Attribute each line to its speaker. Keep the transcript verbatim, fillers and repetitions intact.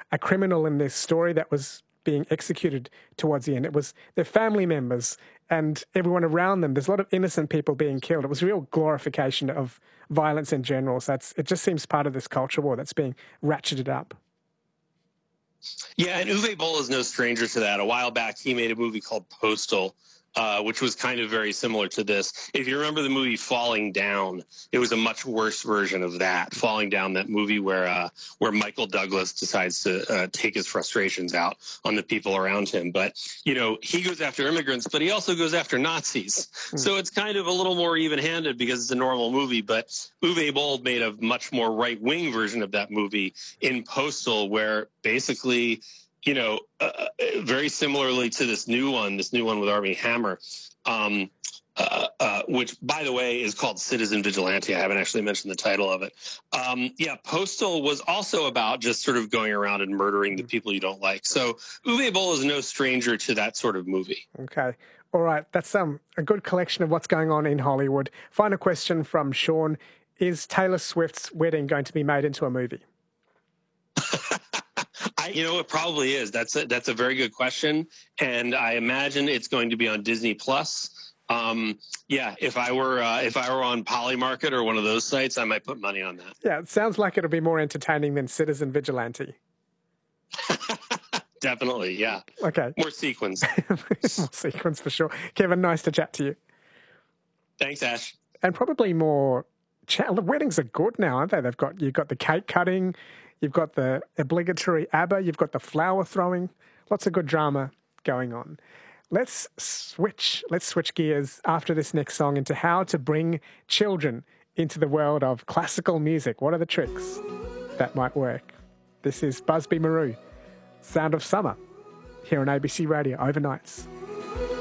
Speaker 1: a criminal in this story that was being executed towards the end. It was their family members and everyone around them. There's a lot of innocent people being killed. It was a real glorification of violence in general. So that's, it just seems part of this culture war that's being ratcheted up.
Speaker 2: Yeah, and Uwe Boll is no stranger to that. A while back, he made a movie called Postal, uh, which was kind of very similar to this. If you remember the movie Falling Down, it was a much worse version of that. Falling Down, that movie where uh, where Michael Douglas decides to uh, take his frustrations out on the people around him. But, you know, he goes after immigrants, but he also goes after Nazis. Mm. So it's kind of a little more even-handed because it's a normal movie. But Uwe Boll made a much more right-wing version of that movie in Postal, where basically, you know, uh, very similarly to this new one, this new one with Armie Hammer, um, uh, uh, which, by the way, is called Citizen Vigilante. I haven't actually mentioned the title of it. Um, yeah, Postal was also about just sort of going around and murdering the people you don't like. So Uwe Boll is no stranger to that sort of movie.
Speaker 1: Okay. All right. That's um, a good collection of what's going on in Hollywood. Final question from Sean. Is Taylor Swift's wedding going to be made into a movie?
Speaker 2: I, you know, it probably is. That's a, that's a very good question. And I imagine it's going to be on Disney Plus. Um, yeah, if I were uh, if I were on Polymarket or one of those sites, I might put money on that.
Speaker 1: Yeah, it sounds like it'll be more entertaining than Citizen Vigilante.
Speaker 2: Definitely, yeah.
Speaker 1: Okay.
Speaker 2: More sequins.
Speaker 1: More sequins for sure. Kevin, nice to chat to you.
Speaker 2: Thanks, Ash.
Speaker 1: And probably more... Chat. The weddings are good now, aren't they? They've got You've got the cake cutting, you've got the obligatory ABBA, you've got the flower throwing. Lots of good drama going on. Let's switch. Let's switch gears after this next song into how to bring children into the world of classical music. What are the tricks that might work? This is Busby Marou, Sound of Summer, here on A B C Radio Overnights.